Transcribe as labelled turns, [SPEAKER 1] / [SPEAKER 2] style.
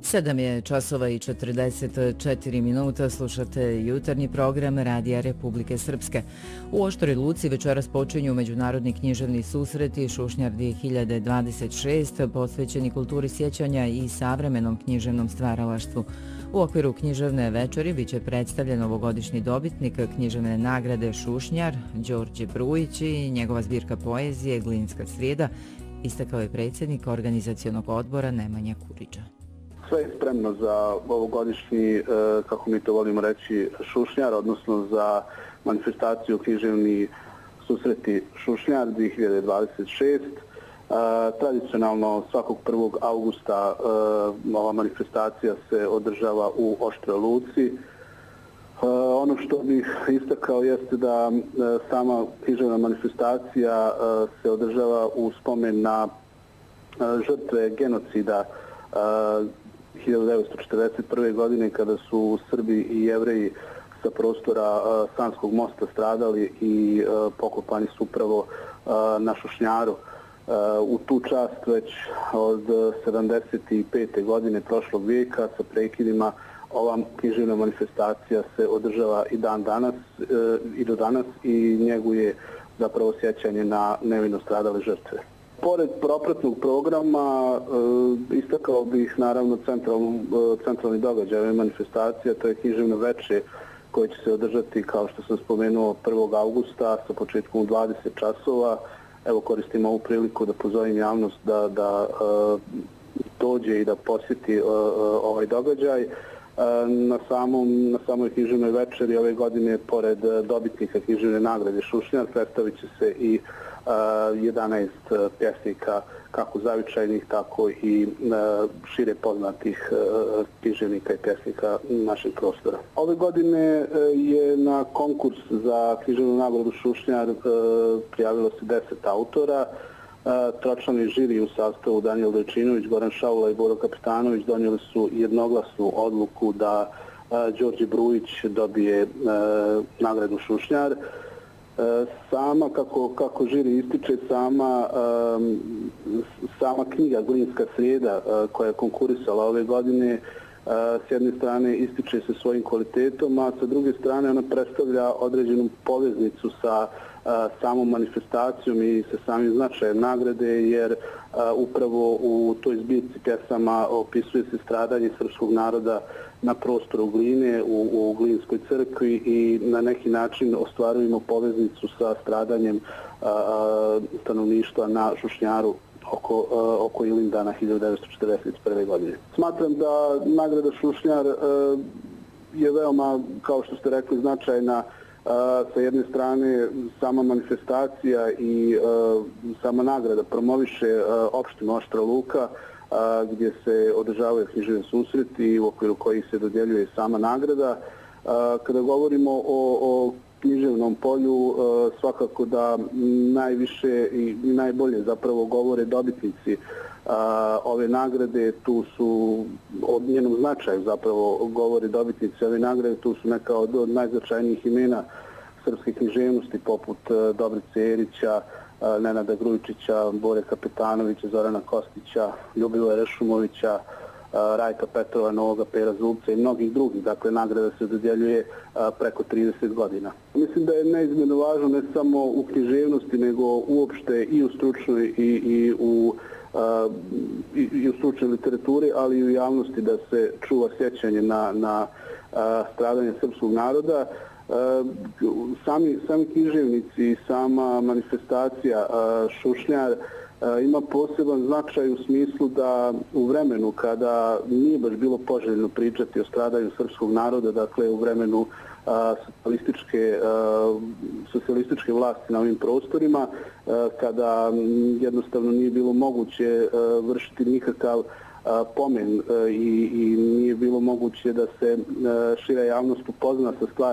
[SPEAKER 1] 7 je časova i 44 minuta, slušate jutarnji program Radija Republike Srpske. U Oštroj Luci večeras počinju međunarodni književni susreti Šušnjar 2026, posvećeni kulturi sjećanja i savremenom književnom stvaralaštvu. U okviru književne večeri biće predstavljen ovogodišnji dobitnik književne nagrade Šušnjar, Đorđe Brujić i njegova zbirka poezije Glinska srijeda, istakao je predsjednik organizacionog odbora Nemanja Kuriđa.
[SPEAKER 2] Sve je spremno za ovogodišnji, kako mi to volimo reći, Šušnjar, odnosno za manifestaciju književni susreti Šušnjar 2026. Tradicionalno svakog 1. augusta ova manifestacija se održava u Oštroj Luci. Ono što bih istakao jeste da sama književna manifestacija se održava u spomen na žrtve genocida 1941. godine kada su Srbi i Jevreji sa prostora Sanskog mosta stradali i pokopani su upravo na Šušnjaru. U tu čast već od 75. godine prošlog vijeka sa prekidima ova književna manifestacija se održava i do danas i njeguje zapravo sjećanje na nevino stradale žrtve. Pored propratnog programa istakao bih naravno centralni događaj ove manifestacije, to je književno veče koje će se održati, kao što sam spomenuo, 1. augusta sa početkom u 20 časova. Evo, koristim ovu priliku da pozovem javnost da dođe i da posjeti ovaj događaj. Na samoj književnoj večeri ove godine, pored dobitnika književne nagrade Šušnjar, predstavit će se i 11 pjesnika, kako zavičajnih, tako i šire poznatih književnika i pjesnika našeg prostora. Ove godine je na konkurs za književnu nagradu Šušnjar prijavilo se 10 autora. Tročlani žiri u sastavu Danijel Dojčinović, Goran Šaula i Boro Kapitanović donijeli su jednoglasnu odluku da Đorđe Brujić dobije nagradu Šušnjar. Sama, kako žiri ističe, sama knjiga Glinska srijeda koja je konkurisala ove godine s jedne strane ističe se svojim kvalitetom, a sa druge strane ona predstavlja određenu poveznicu sa samom manifestacijom i sa samim značajem nagrade, jer upravo u toj zbirci pjesama opisuje se stradanje srpskog naroda na prostoru Gline, u Glinskoj crkvi i na neki način ostvarujemo poveznicu sa stradanjem stanovništva na Šušnjaru oko Ilindana 1941. godine. Smatram da nagrada Šušnjar je veoma, kao što ste rekli, značajna. Sa jedne strane sama manifestacija i sama nagrada promoviše opštinu Oštra Luka, gdje se održavaju književni susreti u okviru kojih se dodjeljuje sama nagrada. Kada govorimo o književnom polju, svakako da najviše i najbolje zapravo govore dobitnici ove nagrade. Tu su, od njenom značaju zapravo govore dobitnici ove nagrade, tu su neka od najznačajnijih imena srpske književnosti poput Dobrice Erića, Nenada Grujičića, Bore Kapitanovića, Zorana Kostića, Ljubivoja Rešumovića, Rajka Petrova, Novoga Pera Zubca i mnogih drugih. Dakle, nagrada se dodjeljuje preko 30 godina. Mislim da je neizmjerno važno ne samo u književnosti, nego uopšte i u stručnoj i u stručnoj literaturi, ali i u javnosti da se čuva sjećanje na stradanje srpskog naroda. Sami književnici i sama manifestacija Šušnjar ima poseban značaj u smislu da u vremenu kada nije baš bilo poželjno pričati o stradanju srpskog naroda, dakle u vremenu socijalističke vlasti na ovim prostorima, kada jednostavno nije bilo moguće vršiti nikakav pomen i nije bilo moguće da se šira javnost upozna sa stvarima